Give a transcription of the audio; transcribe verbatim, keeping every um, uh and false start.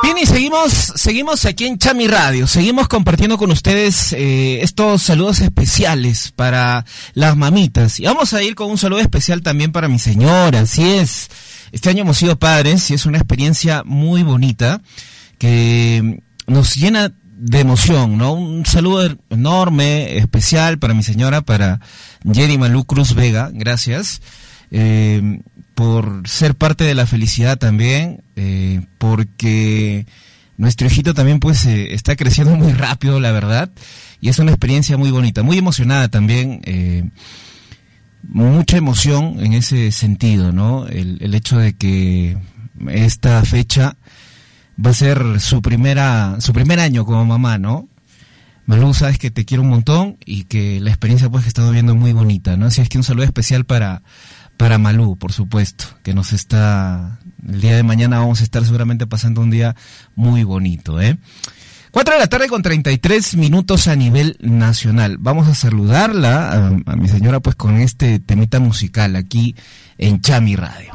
Bien, y seguimos, seguimos aquí en Chami Radio, seguimos compartiendo con ustedes eh, estos saludos especiales para las mamitas. Y vamos a ir con un saludo especial también para mi señora, así es. Este año hemos sido padres y es una experiencia muy bonita que nos llena de emoción, ¿no? Un saludo enorme, especial para mi señora, para Jenny Malú Cruz Vega, gracias. Eh, por ser parte de la felicidad también, eh, porque nuestro hijito también pues eh, está creciendo muy rápido, la verdad, y es una experiencia muy bonita, muy emocionada también, eh, mucha emoción en ese sentido, ¿no? El, el hecho de que esta fecha va a ser su primera, su primer año como mamá, ¿no? Malú, sabes que te quiero un montón y que la experiencia pues que he estado viendo es muy bonita, ¿no? Así es que un saludo especial para Para Malú, por supuesto, que nos está, el día de mañana vamos a estar seguramente pasando un día muy bonito, ¿eh? Cuatro de la tarde con treinta y tres minutos a nivel nacional. Vamos a saludarla, a, a mi señora, pues con este temita musical aquí en Chami Radio.